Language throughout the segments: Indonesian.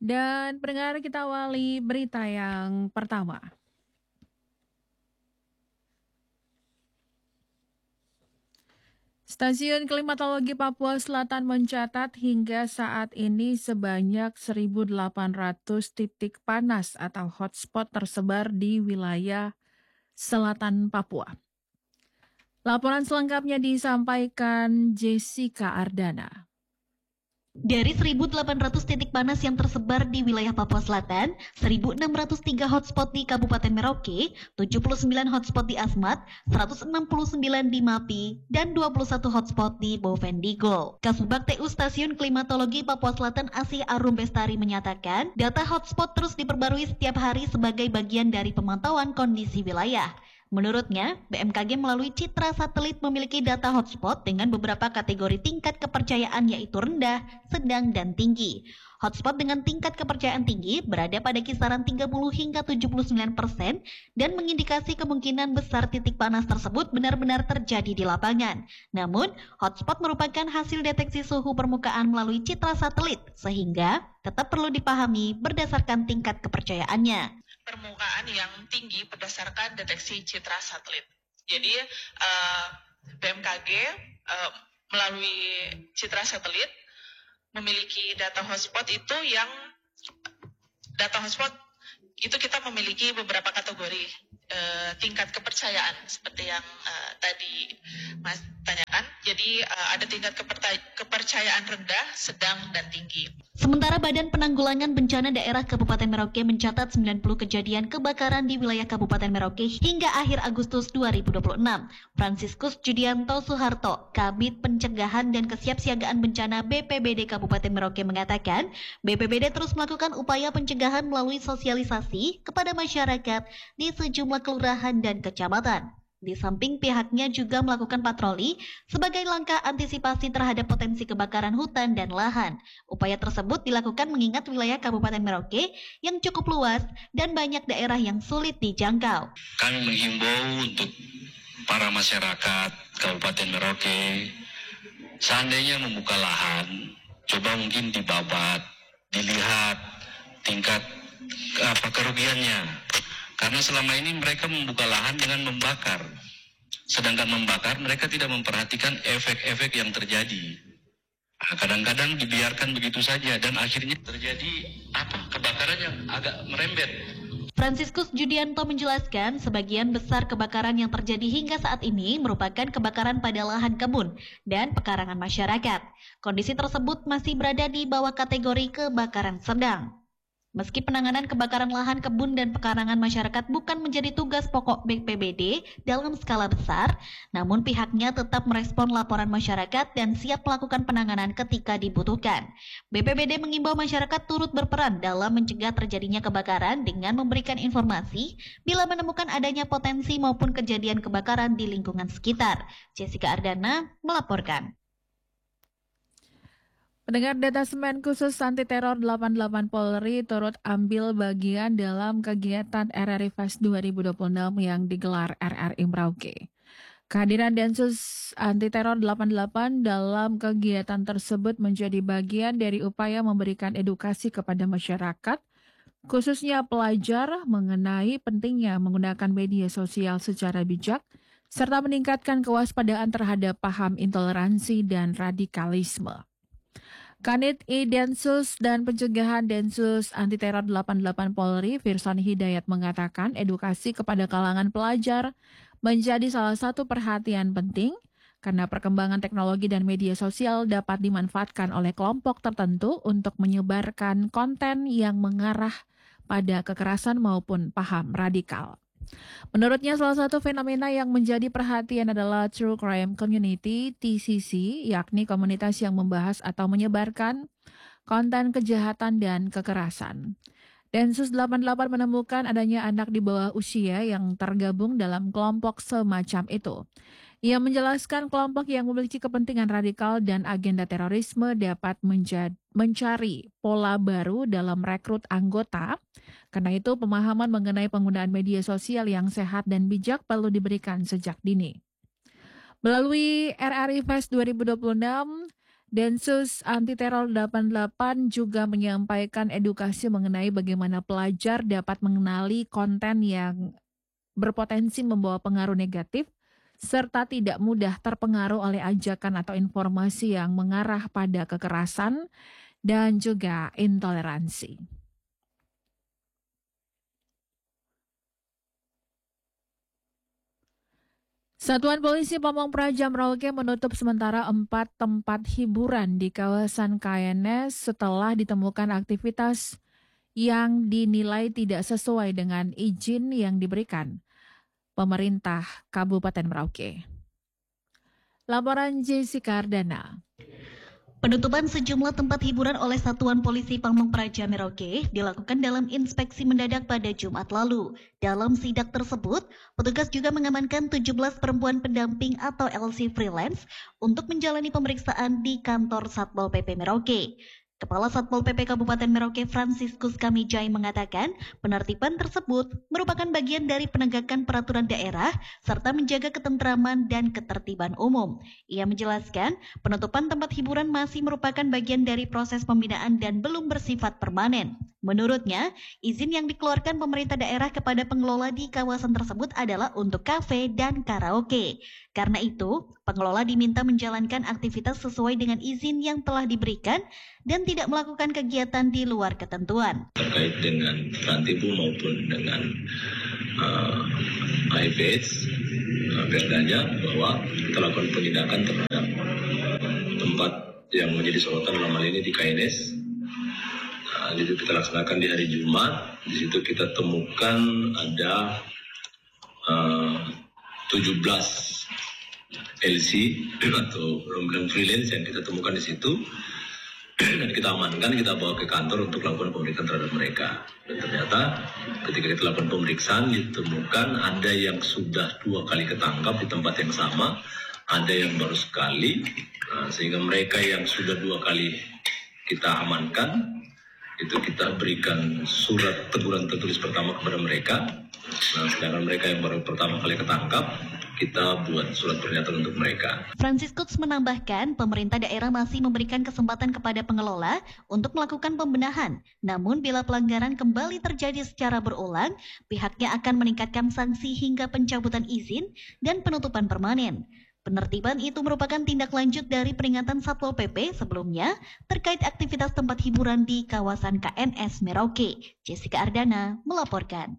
Dan pendengar, kita awali berita yang pertama. Stasiun Klimatologi Papua Selatan mencatat hingga saat ini sebanyak 1.800 titik panas atau hotspot tersebar di wilayah selatan Papua. Laporan selengkapnya disampaikan Jessica Ardana. Dari 1.800 titik panas yang tersebar di wilayah Papua Selatan, 1.603 hotspot di Kabupaten Merauke, 79 hotspot di Asmat, 169 di Mapi, dan 21 hotspot di Bovendigul. Kasubag TU Stasiun Klimatologi Papua Selatan Asih Arum Bestari menyatakan, data hotspot terus diperbarui setiap hari sebagai bagian dari pemantauan kondisi wilayah. Menurutnya, BMKG melalui citra satelit memiliki data hotspot dengan beberapa kategori tingkat kepercayaan yaitu rendah, sedang, dan tinggi. Hotspot dengan tingkat kepercayaan tinggi berada pada kisaran 30 hingga 79% dan mengindikasi kemungkinan besar titik panas tersebut benar-benar terjadi di lapangan. Namun, hotspot merupakan hasil deteksi suhu permukaan melalui citra satelit, sehingga tetap perlu dipahami berdasarkan tingkat kepercayaannya. Permukaan yang tinggi berdasarkan deteksi citra satelit. Jadi BMKG melalui citra satelit memiliki data hotspot itu kita memiliki beberapa kategori tingkat kepercayaan seperti yang tadi Mas tanyakan. Jadi ada tingkat kepercayaan rendah, sedang, dan tinggi. Sementara Badan Penanggulangan Bencana Daerah Kabupaten Merauke mencatat 90 kejadian kebakaran di wilayah Kabupaten Merauke hingga akhir Agustus 2026. Fransiskus Judianto Suharto, Kabid Pencegahan dan Kesiapsiagaan Bencana BPBD Kabupaten Merauke mengatakan, BPBD terus melakukan upaya pencegahan melalui sosialisasi kepada masyarakat di sejumlah kelurahan dan kecamatan. Di samping pihaknya juga melakukan patroli sebagai langkah antisipasi terhadap potensi kebakaran hutan dan lahan. Upaya tersebut dilakukan mengingat wilayah Kabupaten Merauke yang cukup luas dan banyak daerah yang sulit dijangkau. Kami menghimbau untuk para masyarakat Kabupaten Merauke, seandainya membuka lahan, coba mungkin dibabat, dilihat tingkat kerugiannya. Karena selama ini mereka membuka lahan dengan membakar. Sedangkan membakar mereka tidak memperhatikan efek-efek yang terjadi. Kadang-kadang dibiarkan begitu saja dan akhirnya terjadi kebakaran yang agak merembet. Fransiskus Judianto menjelaskan sebagian besar kebakaran yang terjadi hingga saat ini merupakan kebakaran pada lahan kebun dan pekarangan masyarakat. Kondisi tersebut masih berada di bawah kategori kebakaran sedang. Meski penanganan kebakaran lahan kebun dan pekarangan masyarakat bukan menjadi tugas pokok BPBD dalam skala besar, namun pihaknya tetap merespon laporan masyarakat dan siap melakukan penanganan ketika dibutuhkan. BPBD mengimbau masyarakat turut berperan dalam mencegah terjadinya kebakaran dengan memberikan informasi bila menemukan adanya potensi maupun kejadian kebakaran di lingkungan sekitar. Jessica Ardana melaporkan. Pendengar, Detasemen Khusus Anti Teror 88 Polri turut ambil bagian dalam kegiatan RRI Fest 2026 yang digelar RRI Merauke. Kehadiran Densus Anti Teror 88 dalam kegiatan tersebut menjadi bagian dari upaya memberikan edukasi kepada masyarakat, khususnya pelajar, mengenai pentingnya menggunakan media sosial secara bijak, serta meningkatkan kewaspadaan terhadap paham intoleransi dan radikalisme. Kanit Densus dan Pencegahan Densus Anti Teror 88 Polri, Firson Hidayat mengatakan edukasi kepada kalangan pelajar menjadi salah satu perhatian penting karena perkembangan teknologi dan media sosial dapat dimanfaatkan oleh kelompok tertentu untuk menyebarkan konten yang mengarah pada kekerasan maupun paham radikal. Menurutnya, salah satu fenomena yang menjadi perhatian adalah True Crime Community (TCC), yakni komunitas yang membahas atau menyebarkan konten kejahatan dan kekerasan. Densus 88 menemukan adanya anak di bawah usia yang tergabung dalam kelompok semacam itu. Ia menjelaskan kelompok yang memiliki kepentingan radikal dan agenda terorisme dapat mencari pola baru dalam rekrut anggota. Karena itu, pemahaman mengenai penggunaan media sosial yang sehat dan bijak perlu diberikan sejak dini. Melalui RRI Fest 2026, Densus Anti Teror 88 juga menyampaikan edukasi mengenai bagaimana pelajar dapat mengenali konten yang berpotensi membawa pengaruh negatif, serta tidak mudah terpengaruh oleh ajakan atau informasi yang mengarah pada kekerasan dan juga intoleransi. Satuan Polisi Pamong Praja Merauke menutup sementara 4 tempat hiburan di kawasan KNS setelah ditemukan aktivitas yang dinilai tidak sesuai dengan izin yang diberikan pemerintah Kabupaten Merauke. Laporan Jessica Ardana. Penutupan sejumlah tempat hiburan oleh Satuan Polisi Pamong Praja Merauke dilakukan dalam inspeksi mendadak pada Jumat lalu. Dalam sidak tersebut, petugas juga mengamankan 17 perempuan pendamping atau LC freelance untuk menjalani pemeriksaan di kantor Satpol PP Merauke. Kepala Satpol PP Kabupaten Merauke Franciscus Kamijai mengatakan penertiban tersebut merupakan bagian dari penegakan peraturan daerah serta menjaga ketentraman dan ketertiban umum. Ia menjelaskan penutupan tempat hiburan masih merupakan bagian dari proses pembinaan dan belum bersifat permanen. Menurutnya, izin yang dikeluarkan pemerintah daerah kepada pengelola di kawasan tersebut adalah untuk kafe dan karaoke. Karena itu, pengelola diminta menjalankan aktivitas sesuai dengan izin yang telah diberikan dan tidak melakukan kegiatan di luar ketentuan. Terkait dengan rantibu maupun dengan IPH, Perdanya bahwa kita lakukan penindakan terhadap tempat yang menjadi sorotan dalam hal ini di KNS. Itu kita laksanakan di hari Jumat. Di situ kita temukan ada 17 LC atau rombongan freelance yang kita temukan di situ. Dan kita amankan, kita bawa ke kantor untuk lakukan pemeriksaan terhadap mereka. Dan ternyata ketika kita lakukan pemeriksaan ditemukan ada yang sudah 2 kali ketangkap di tempat yang sama, ada yang baru sekali, sehingga mereka yang sudah 2 kali kita amankan, itu kita berikan surat teguran tertulis pertama kepada mereka. Sedangkan mereka yang baru pertama kali ketangkap, kita buat surat pernyataan untuk mereka. Franciscus menambahkan, pemerintah daerah masih memberikan kesempatan kepada pengelola untuk melakukan pembenahan. Namun bila pelanggaran kembali terjadi secara berulang, pihaknya akan meningkatkan sanksi hingga pencabutan izin dan penutupan permanen. Penertiban itu merupakan tindak lanjut dari peringatan Satpol PP sebelumnya terkait aktivitas tempat hiburan di kawasan KNS Merauke. Jessica Ardana melaporkan.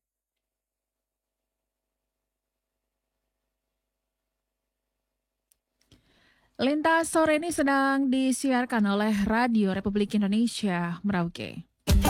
Lintas sore ini sedang disiarkan oleh Radio Republik Indonesia Merauke.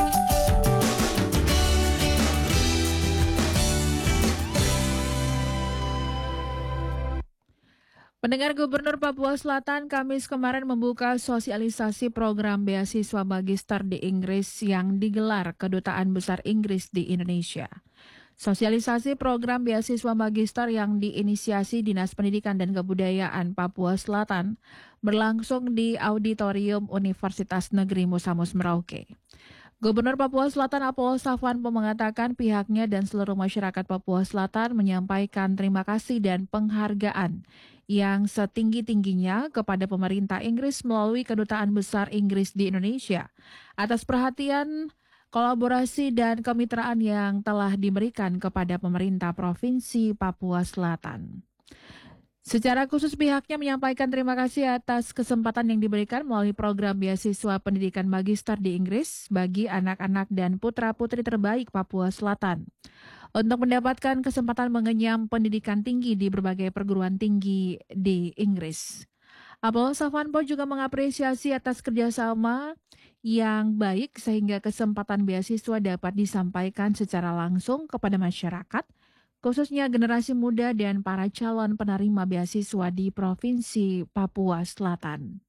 Pendengar, Gubernur Papua Selatan Kamis kemarin membuka sosialisasi program beasiswa magister di Inggris yang digelar Kedutaan Besar Inggris di Indonesia. Sosialisasi program beasiswa magister yang diinisiasi Dinas Pendidikan dan Kebudayaan Papua Selatan berlangsung di Auditorium Universitas Negeri Musamus Merauke. Gubernur Papua Selatan Apollo Savanpo mengatakan pihaknya dan seluruh masyarakat Papua Selatan menyampaikan terima kasih dan penghargaan yang setinggi-tingginya kepada pemerintah Inggris melalui Kedutaan Besar Inggris di Indonesia atas perhatian, kolaborasi dan kemitraan yang telah diberikan kepada pemerintah Provinsi Papua Selatan. Secara khusus pihaknya menyampaikan terima kasih atas kesempatan yang diberikan melalui program beasiswa pendidikan magister di Inggris bagi anak-anak dan putra-putri terbaik Papua Selatan untuk mendapatkan kesempatan mengenyam pendidikan tinggi di berbagai perguruan tinggi di Inggris. Apollo Savanpo juga mengapresiasi atas kerjasama yang baik sehingga kesempatan beasiswa dapat disampaikan secara langsung kepada masyarakat, khususnya generasi muda dan para calon penerima beasiswa di Provinsi Papua Selatan.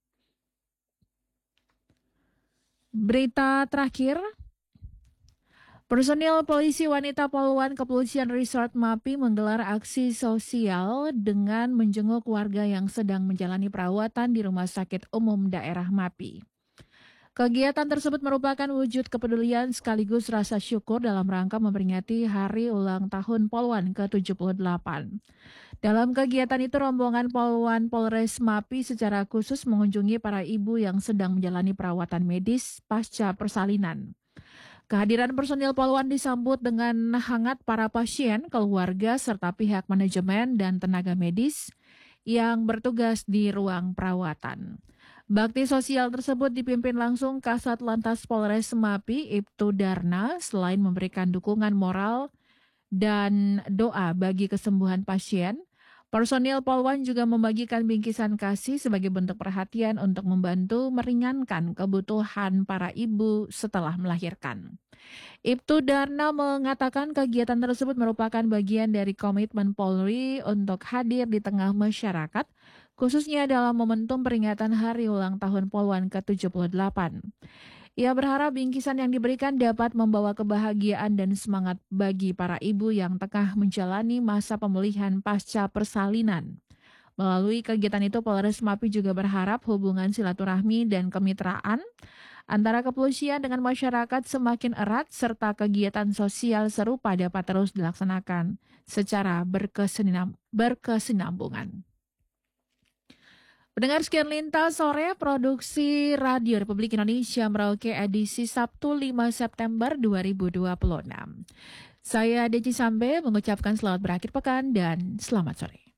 Berita terakhir, personil polisi wanita Poluan Kepolisian Resort Mapi menggelar aksi sosial dengan menjenguk warga yang sedang menjalani perawatan di Rumah Sakit Umum Daerah Mapi. Kegiatan tersebut merupakan wujud kepedulian sekaligus rasa syukur dalam rangka memperingati Hari Ulang Tahun Poluan ke-78. Dalam kegiatan itu, rombongan Poluan Polres Mapi secara khusus mengunjungi para ibu yang sedang menjalani perawatan medis pasca persalinan. Kehadiran personil Poluan disambut dengan hangat para pasien, keluarga, serta pihak manajemen dan tenaga medis yang bertugas di ruang perawatan. Bakti sosial tersebut dipimpin langsung Kasat Lantas Polres Mapi, Ibtu Darna, selain memberikan dukungan moral dan doa bagi kesembuhan pasien. Personil Poluan juga membagikan bingkisan kasih sebagai bentuk perhatian untuk membantu meringankan kebutuhan para ibu setelah melahirkan. Ibtu Darna mengatakan kegiatan tersebut merupakan bagian dari komitmen Polri untuk hadir di tengah masyarakat, khususnya dalam momentum peringatan Hari Ulang Tahun Poluan ke-78. Ia berharap bingkisan yang diberikan dapat membawa kebahagiaan dan semangat bagi para ibu yang tengah menjalani masa pemulihan pasca persalinan. Melalui kegiatan itu, Polres Mapi juga berharap hubungan silaturahmi dan kemitraan antara kepolisian dengan masyarakat semakin erat serta kegiatan sosial serupa dapat terus dilaksanakan secara berkesinambungan. Pendengar, sekian Lintas Sore Produksi Radio Republik Indonesia Merauke edisi Sabtu 5 September 2026. Saya Deci Sambe mengucapkan selamat berakhir pekan dan selamat sore.